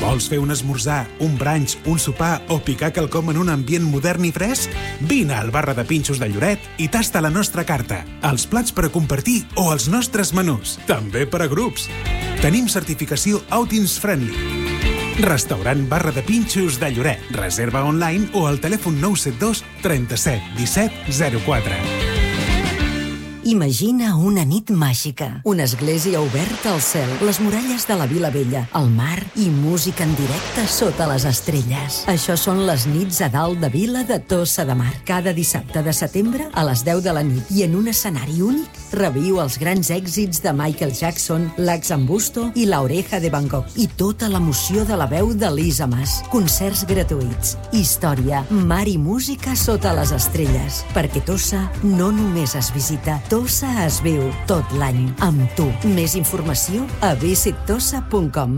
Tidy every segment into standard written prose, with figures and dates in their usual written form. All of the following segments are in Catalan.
Vols fer un esmorzar, un brunch, un sopar o picar quelcom en un ambient modern i fresc? Vine al Barra de Pinxos de Lloret i tasta la nostra carta, els plats per a compartir o els nostres menús, també per a grups. Tenim certificació Outings Friendly. Restaurant Barra de Pinxos de Lloret. Reserva online o al telèfon 972 37 17 04. Imagina una nit màgica, una església oberta al cel, les muralles de la Vila Vella, el mar i música en directe sota les estrelles. Això són les nits a dalt de Vila de Tossa de Mar. Cada dissabte de setembre a les 10 de la nit i en un escenari únic reviu els grans èxits de Michael Jackson, l'Ax en Busto i La Oreja de Van Gogh i tota l'emoció de la veu d'Elisa Mas. Concerts gratuïts, història, mar i música sota les estrelles, perquè Tossa no només es visita, Tossa es viu tot l'any amb tu. Més informació a visittossa.com.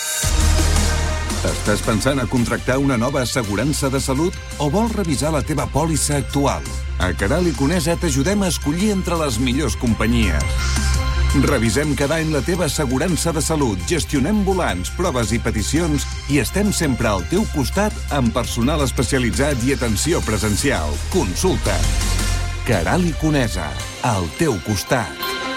Estàs pensant a contractar una nova assegurança de salut o vols revisar la teva pòlissa actual? A Caral i Conesa t'ajudem a escollir entre les millors companyies. Revisem cada any la teva assegurança de salut, gestionem volants, proves i peticions i estem sempre al teu costat amb personal especialitzat i atenció presencial. Consulta. Caral i Conesa, al teu costat.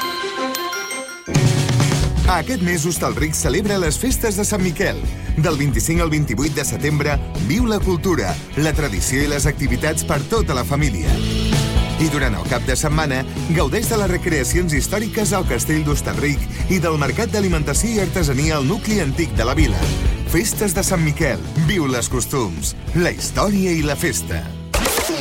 Aquest mes Hostalric celebra les festes de Sant Miquel. Del 25 al 28 de setembre, viu la cultura, la tradició i les activitats per tota la família. I durant el cap de setmana, gaudeix de les recreacions històriques al Castell d'Hostalric i del Mercat d'Alimentació i Artesania al nucli antic de la vila. Festes de Sant Miquel. Viu les costums, la història i la festa.